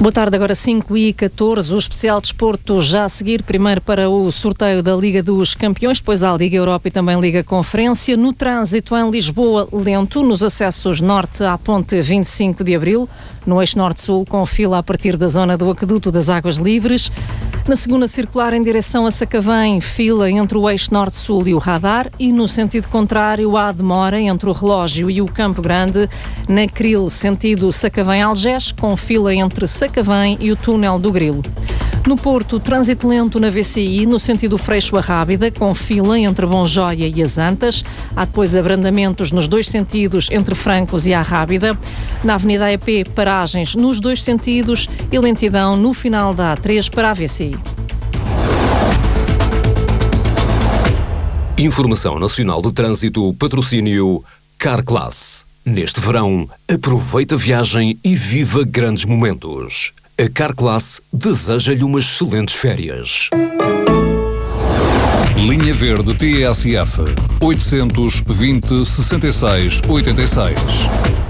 Boa tarde, agora 5h14, o especial desporto já a seguir, primeiro para o sorteio da Liga dos Campeões, depois há a Liga Europa e também Liga Conferência. No trânsito em Lisboa, lento, nos acessos norte à ponte 25 de Abril, no eixo norte-sul, com fila a partir da zona do Aqueduto das Águas Livres. Na segunda circular em direção a Sacavém, fila entre o eixo norte-sul e o radar, e no sentido contrário há demora entre o Relógio e o Campo Grande, na Cril, sentido Sacavém-Algés, com fila entre Sacavém e o túnel do Grilo. No Porto, trânsito lento na VCI, no sentido Freixo-Arrábida, com fila entre Bonjóia e as Antas. Há depois abrandamentos nos dois sentidos entre Francos e a Arrábida. Na Avenida EP, paragens nos dois sentidos e lentidão no final da A3 para a VCI. Informação Nacional do Trânsito, patrocínio Carclass. Neste verão, aproveita a viagem e viva grandes momentos. A Carclass deseja-lhe umas excelentes férias. Linha Verde TSF 820 66 86.